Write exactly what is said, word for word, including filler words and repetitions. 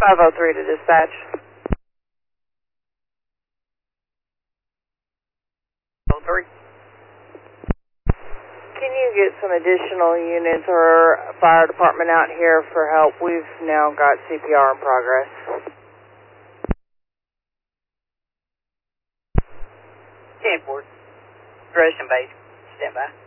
five oh three to dispatch. oh three. Can you get some additional units or fire department out here for help? We've now got C P R in progress. ten four. Gresham base. Stand by.